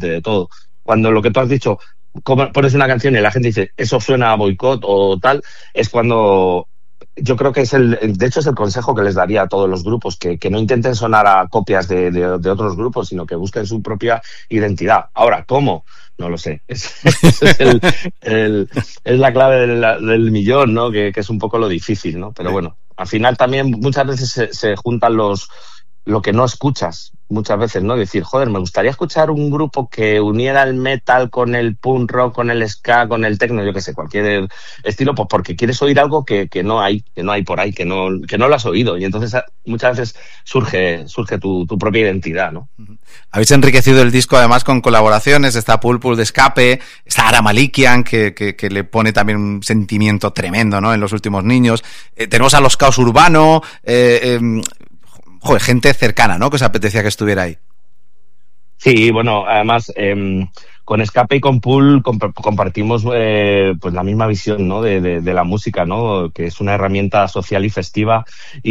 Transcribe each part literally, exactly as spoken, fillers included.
absolutamente de todo. Cuando lo que tú has dicho, como pones una canción y la gente dice, eso suena a boicot o tal, es cuando... Yo creo que es el, de hecho es el consejo que les daría a todos los grupos, que, que no intenten sonar a copias de, de, de otros grupos, sino que busquen su propia identidad. Ahora, ¿cómo? No lo sé. Es, es, el, el, es la clave del, del millón, ¿no? Que, que es un poco lo difícil, ¿no? Pero bueno, al final también muchas veces se, se juntan los lo que no escuchas muchas veces, ¿no? Decir, joder, me gustaría escuchar un grupo que uniera el metal con el punk rock, con el ska, con el techno, yo qué sé, cualquier estilo, pues porque quieres oír algo que, que no hay, que no hay por ahí, que no, que no lo has oído. Y entonces muchas veces surge, surge tu, tu propia identidad, ¿no? Habéis enriquecido el disco además con colaboraciones, está Pulpul de Escape, está Ara Malikian, que, que, que le pone también un sentimiento tremendo, ¿no? En Los Últimos Niños. Eh, tenemos a Los Caos Urbano, eh, eh, joder, gente cercana, ¿no? Que os apetecía que estuviera ahí. Sí, bueno, además eh, con Escape y con Pool comp- compartimos eh, pues la misma visión, ¿no? De, de, de la música, ¿no? Que es una herramienta social y festiva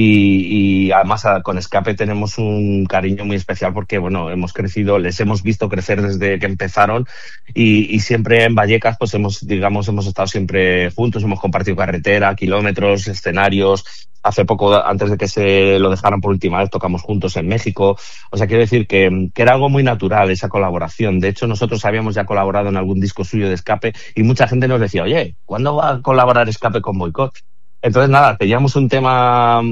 y, y además a, con Escape tenemos un cariño muy especial porque, bueno, hemos crecido, les hemos visto crecer desde que empezaron y, y siempre en Vallecas, pues hemos, digamos, hemos estado siempre juntos, hemos compartido carretera, kilómetros, escenarios. Hace poco, antes de que se lo dejaran por última vez, tocamos juntos en México. O sea, quiero decir que, que era algo muy natural esa colaboración. De hecho, nosotros habíamos ya colaborado en algún disco suyo de Escape y mucha gente nos decía, oye, ¿cuándo va a colaborar Escape con Boicot? Entonces, nada, teníamos un tema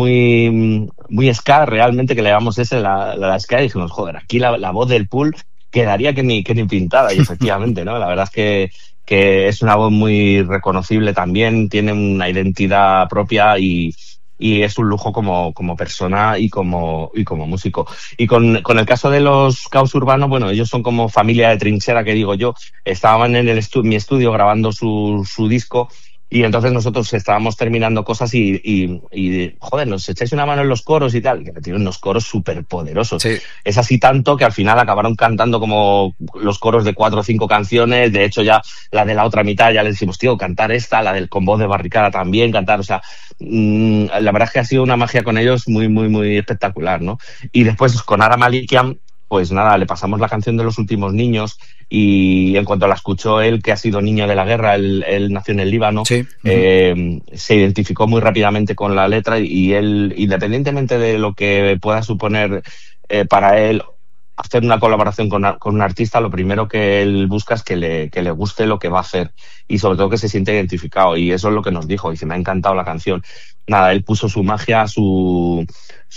muy muy ska, realmente, que le llamamos ese, la, la ska, y dijimos, joder, aquí la, la voz del Pool quedaría que ni, que ni pintada. Y efectivamente, ¿no? La verdad es que que es una voz muy reconocible también, tiene una identidad propia y, y es un lujo como, como persona y como, y como músico. Y con, con el caso de Los Caos Urbano, bueno, ellos son como familia de trinchera, que digo yo, estaban en el estu- mi estudio grabando su, su disco. Y entonces nosotros estábamos terminando cosas y, y, y, joder, nos echáis una mano en los coros y tal, que tienen unos coros súper poderosos. Sí. Es así tanto que al final acabaron cantando como los coros de cuatro o cinco canciones. De hecho, ya la de la otra mitad ya les decimos, tío, cantar esta, la del con voz de Barricada también, cantar, o sea, mmm, la verdad es que ha sido una magia con ellos muy, muy, muy espectacular, ¿no? Y después con Ara Malikian, pues nada, le pasamos la canción de Los Últimos Niños y en cuanto la escuchó él, que ha sido niño de la guerra, él, él nació en el Líbano, sí. eh, se identificó muy rápidamente con la letra y él, independientemente de lo que pueda suponer eh, para él hacer una colaboración con, con un artista, lo primero que él busca es que le, que le guste lo que va a hacer y sobre todo que se siente identificado, y eso es lo que nos dijo, dice, me ha encantado la canción. Nada, él puso su magia, su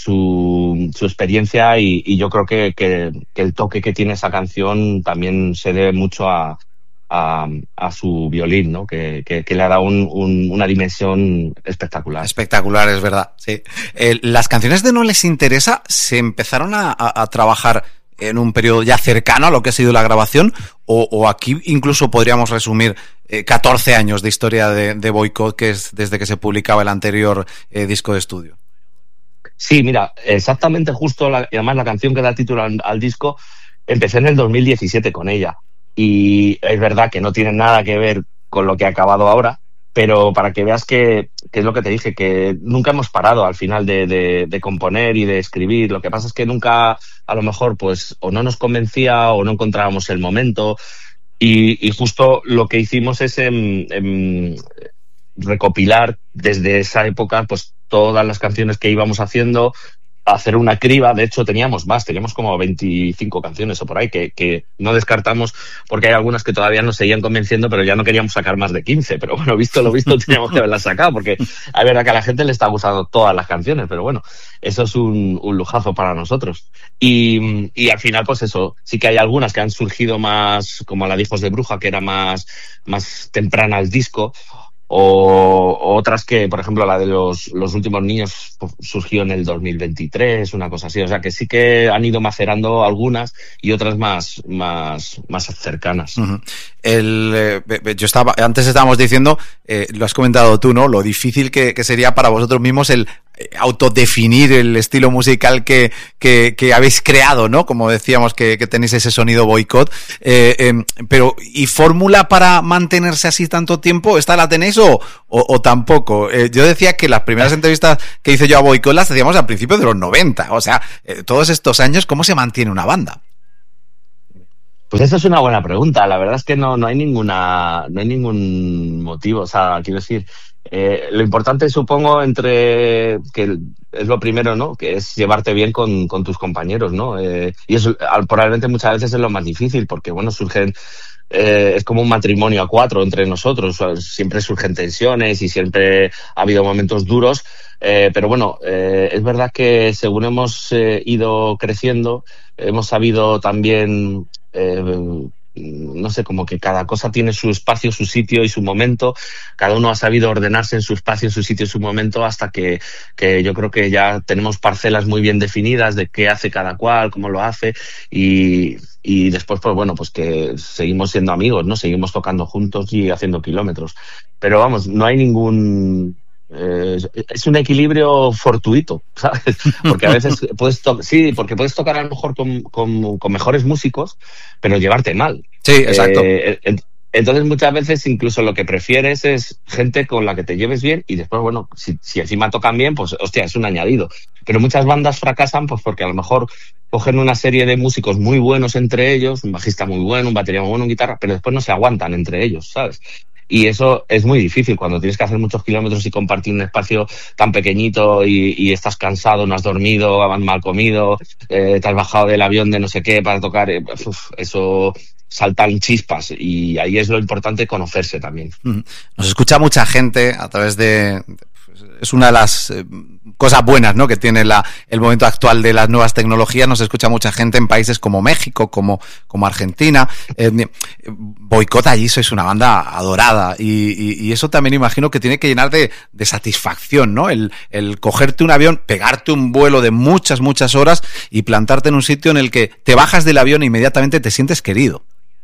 su, su experiencia y, y yo creo que, que, que el toque que tiene esa canción también se debe mucho a, a, a su violín, ¿no? Que, que, que le ha dado un, un, una dimensión espectacular. Espectacular, es verdad, sí. Eh, las canciones de No Les Interesa se empezaron a, a, a trabajar en un periodo ya cercano a lo que ha sido la grabación, o, o aquí incluso podríamos resumir eh, catorce años de historia de, de Boicot, que es desde que se publicaba el anterior eh, disco de estudio. Sí, mira, exactamente justo, la, y además la canción que da título al, al disco, empecé en el dos mil diecisiete con ella. Y es verdad que no tiene nada que ver con lo que ha acabado ahora, pero para que veas que, que es lo que te dije, que nunca hemos parado al final de, de, de componer y de escribir. Lo que pasa es que nunca, a lo mejor, pues, o no nos convencía o no encontrábamos el momento. Y, y justo lo que hicimos es em, em, recopilar desde esa época, pues, todas las canciones que íbamos haciendo, hacer una criba. De hecho teníamos más, teníamos como veinticinco canciones o por ahí que, que no descartamos porque hay algunas que todavía nos seguían convenciendo, pero ya no queríamos sacar más de quince, pero bueno, visto lo visto teníamos que haberlas sacado porque a ver, a que a la gente le está gustando todas las canciones, pero bueno, eso es un, un lujazo para nosotros. Y, y al final pues eso, sí que hay algunas que han surgido más, como la de Hijos de Bruja, que era más, más temprana al disco, o, o otras que, por ejemplo, la de los, los últimos niños pues, surgió en el dos mil veintitrés, una cosa así. O sea que sí que han ido macerando algunas y otras más, más, más cercanas. Uh-huh. El, eh, yo estaba, antes estábamos diciendo, eh, lo has comentado tú, ¿no? Lo difícil que, que sería para vosotros mismos el autodefinir el estilo musical que, que, que habéis creado, ¿no? Como decíamos que, que tenéis ese sonido Boicot. Eh, eh, pero, ¿y fórmula para mantenerse así tanto tiempo? ¿Esta la tenéis o, o, o tampoco? Eh, yo decía que las primeras entrevistas que hice yo a Boicot las hacíamos a principios de los noventa. O sea, eh, todos estos años, ¿cómo se mantiene una banda? Pues esa es una buena pregunta. La verdad es que no, no hay ninguna, no hay ningún motivo. O sea, quiero decir, eh, lo importante supongo entre que es lo primero, ¿no? Que es llevarte bien con, con tus compañeros, ¿no? Eh, y eso probablemente muchas veces es lo más difícil porque, bueno, surgen Eh, es como un matrimonio a cuatro entre nosotros. Siempre surgen tensiones y siempre ha habido momentos duros. Eh, pero bueno, eh, es verdad que según hemos eh, ido creciendo, hemos sabido también, eh, no sé, como que cada cosa tiene su espacio, su sitio y su momento. Cada uno ha sabido ordenarse en su espacio, en su sitio y su momento hasta que, que yo creo que ya tenemos parcelas muy bien definidas de qué hace cada cual, cómo lo hace y... Y después, pues bueno, pues que seguimos siendo amigos, ¿no? Seguimos tocando juntos y haciendo kilómetros. Pero vamos, no hay ningún... Eh, es un equilibrio fortuito, ¿sabes? Porque a veces puedes tocar... Sí, porque puedes tocar a lo mejor con, con, con mejores músicos, pero llevarte mal. Sí, exacto. Eh, entonces muchas veces incluso lo que prefieres es gente con la que te lleves bien y después, bueno, si, si encima tocan bien, pues hostia, es un añadido. Pero muchas bandas fracasan pues porque a lo mejor cogen una serie de músicos muy buenos entre ellos, un bajista muy bueno, un batería muy bueno, un guitarra, pero después no se aguantan entre ellos, ¿sabes? Y eso es muy difícil cuando tienes que hacer muchos kilómetros y compartir un espacio tan pequeñito y, y estás cansado, no has dormido, has mal comido, eh, te has bajado del avión de no sé qué para tocar, eh, uf, eso... saltan chispas y ahí es lo importante, conocerse también. Nos escucha mucha gente a través de... Es una de las eh, cosas buenas, ¿no?, que tiene la, el momento actual de las nuevas tecnologías. Nos escucha mucha gente en países como México, como, como Argentina. Eh, Boicot, allí sois una banda adorada y, y, y eso también imagino que tiene que llenar de, de satisfacción, ¿no? El, el cogerte un avión, pegarte un vuelo de muchas, muchas horas y plantarte en un sitio en el que te bajas del avión e inmediatamente te sientes querido.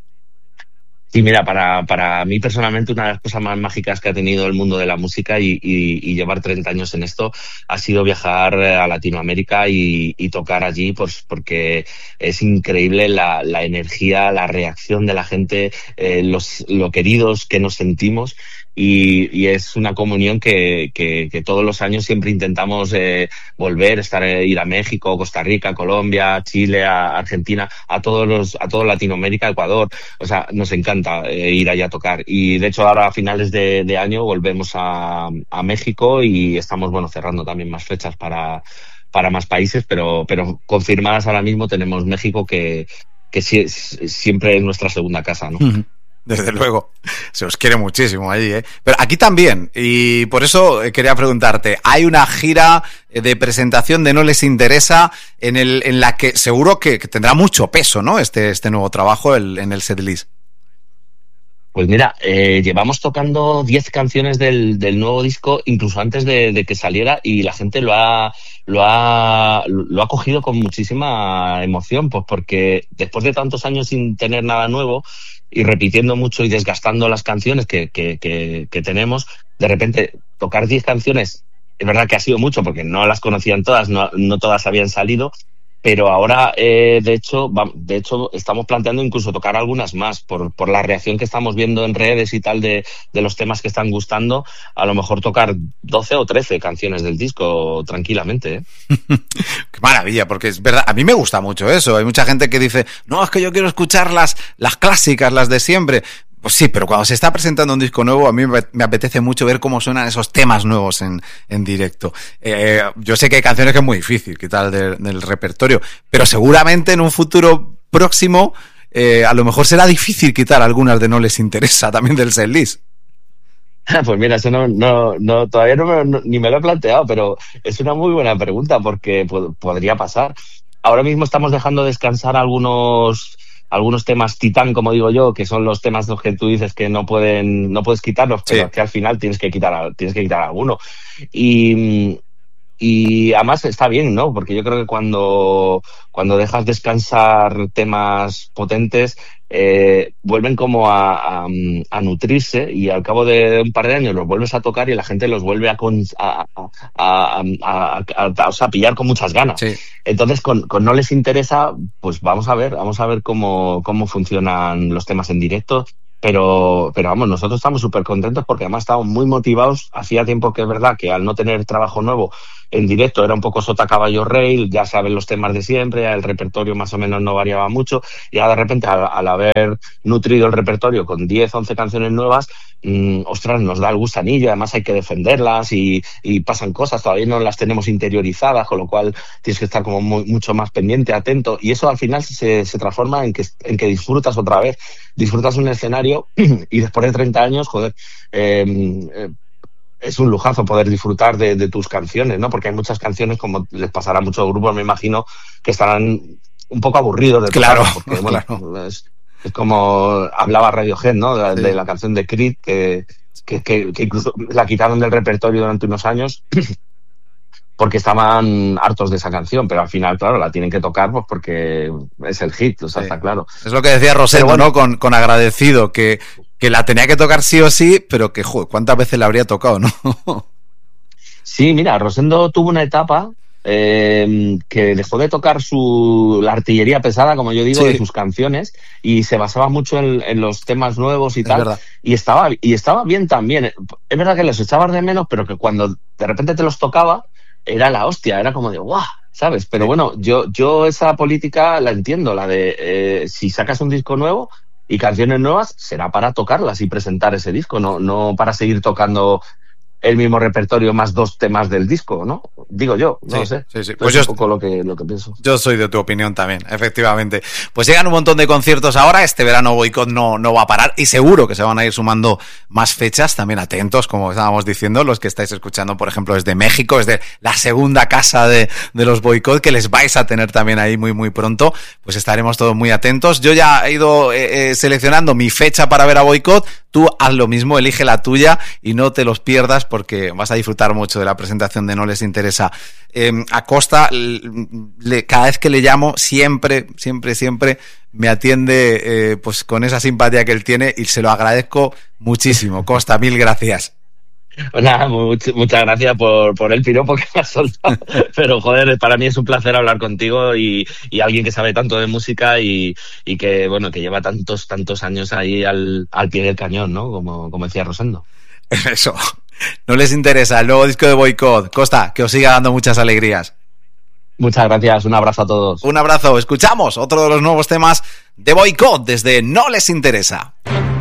Sí, mira, para, para mí personalmente una de las cosas más mágicas que ha tenido el mundo de la música y, y, y llevar treinta años en esto ha sido viajar a Latinoamérica y, y tocar allí, pues porque es increíble la, la energía, la reacción de la gente, eh, los, lo queridos que nos sentimos. Y, y es una comunión que, que, que todos los años siempre intentamos eh, volver, estar, eh, ir a México, Costa Rica, Colombia, Chile, a Argentina, a todos los, a toda Latinoamérica, Ecuador. O sea, nos encanta eh, ir allá a tocar. Y de hecho ahora a finales de, de año volvemos a, a México y estamos, bueno, cerrando también más fechas para, para más países, pero, pero confirmadas ahora mismo tenemos México que, que sí, siempre es nuestra segunda casa, ¿no? Uh-huh. Desde luego, se os quiere muchísimo allí, ¿eh? Pero aquí también, y por eso quería preguntarte, hay una gira de presentación de No Les Interesa en el en la que seguro que, que tendrá mucho peso, ¿no? Este, este nuevo trabajo el, en el setlist. Pues mira, eh, llevamos tocando diez canciones del, del nuevo disco, incluso antes de, de que saliera, y la gente lo ha, lo ha, lo ha cogido con muchísima emoción, pues porque después de tantos años sin tener nada nuevo, y repitiendo mucho y desgastando las canciones que, que, que, que tenemos, de repente tocar diez canciones, es verdad que ha sido mucho porque no las conocían todas, no, no todas habían salido, pero ahora eh, de hecho va, de hecho estamos planteando incluso tocar algunas más por, por la reacción que estamos viendo en redes y tal de, de los temas que están gustando, a lo mejor tocar doce o trece canciones del disco tranquilamente, ¿eh? Qué maravilla, porque es verdad, a mí me gusta mucho eso. Hay mucha gente que dice, no, es que yo quiero escuchar las, las clásicas, las de siempre. Pues sí, pero cuando se está presentando un disco nuevo, a mí me apetece mucho ver cómo suenan esos temas nuevos en, en directo. Eh, yo sé que hay canciones que es muy difícil quitar del, del repertorio, pero seguramente en un futuro próximo, eh, a lo mejor será difícil quitar algunas de No Les Interesa también del setlist. Pues mira, eso no, no, no todavía no, me, no ni me lo he planteado, pero es una muy buena pregunta porque pod- podría pasar. Ahora mismo estamos dejando descansar algunos algunos temas titán, como digo yo, que son los temas los que tú dices que no pueden no puedes quitarlos, pero sí, que al final tienes que quitar tienes que quitar alguno. Y Y además está bien, ¿no? Porque yo creo que cuando, cuando dejas descansar temas potentes, eh, vuelven como a, a, a nutrirse y al cabo de un par de años los vuelves a tocar y la gente los vuelve a, con, a, a, a, a, a, a, o sea, pillar con muchas ganas. Sí. Entonces, con, con No Les Interesa, pues vamos a ver, vamos a ver cómo, cómo funcionan los temas en directo. Pero, pero vamos, nosotros estamos súper contentos porque además estamos muy motivados. Hacía tiempo que es verdad que al no tener trabajo nuevo en directo era un poco sota caballo rey, ya saben los temas de siempre, el repertorio más o menos no variaba mucho, y ahora de repente al, al haber nutrido el repertorio con diez, once canciones nuevas, mmm, ostras, nos da el gusanillo, además hay que defenderlas y, y pasan cosas, todavía no las tenemos interiorizadas, con lo cual tienes que estar como muy, mucho más pendiente, atento, y eso al final se, se transforma en que, en que disfrutas otra vez, disfrutas un escenario y después de treinta años, joder, eh, eh, es un lujazo poder disfrutar de, de tus canciones, ¿no? Porque hay muchas canciones, como les pasará a muchos grupos, me imagino, que estarán un poco aburridos de claro, tocarlo, porque, bueno, claro. es, es como hablaba Radiohead, ¿no? De, Sí. de la canción de Creed, que, que, que, que incluso la quitaron del repertorio durante unos años porque estaban hartos de esa canción, pero al final, claro, la tienen que tocar pues porque es el hit, o sea, Sí. está claro. Es lo que decía Rosendo, bueno, ¿no? Con, con agradecido, que, que la tenía que tocar sí o sí, pero que, joder, ¿cuántas veces la habría tocado, no? Sí, mira, Rosendo tuvo una etapa eh, que dejó de tocar su la artillería pesada, como yo digo, Sí. de sus canciones, y se basaba mucho en, en los temas nuevos y Es tal, verdad. y estaba, y estaba bien también. Es verdad que los echabas de menos, pero que cuando de repente te los tocaba, era la hostia, era como de ¡guau! ¿Sabes? Pero Sí. bueno, yo, yo esa política la entiendo, la de eh, si sacas un disco nuevo y canciones nuevas, será para tocarlas y presentar ese disco, no, no para seguir tocando el mismo repertorio más dos temas del disco, ¿no? Digo yo, no Sí, lo sé. sí, sí. Es Pues un yo, poco lo que, lo que pienso. yo soy de tu opinión también, efectivamente. Pues llegan un montón de conciertos ahora, este verano Boicot no, no va a parar y seguro que se van a ir sumando más fechas, también atentos, como estábamos diciendo, los que estáis escuchando, por ejemplo, desde México, desde la segunda casa de, de los Boicot, que les vais a tener también ahí muy, muy pronto, pues estaremos todos muy atentos. Yo ya he ido eh, eh, seleccionando mi fecha para ver a Boicot, tú haz lo mismo, elige la tuya y no te los pierdas porque vas a disfrutar mucho de la presentación de No Les Interesa. Eh, a Costa, le, cada vez que le llamo, siempre, siempre, siempre me atiende eh, pues con esa simpatía que él tiene y se lo agradezco muchísimo. Costa, mil gracias. Pues nada, much, muchas gracias por, por el piropo que me has soltado. Pero joder, para mí es un placer hablar contigo y, y alguien que sabe tanto de música y, y que bueno, que lleva tantos, tantos años ahí al, al pie del cañón, ¿no? Como, como decía Rosendo. Eso. No Les Interesa, el nuevo disco de Boicot. Costa, que os siga dando muchas alegrías. Muchas gracias, un abrazo a todos. Un abrazo. Escuchamos otro de los nuevos temas de Boicot desde No Les Interesa.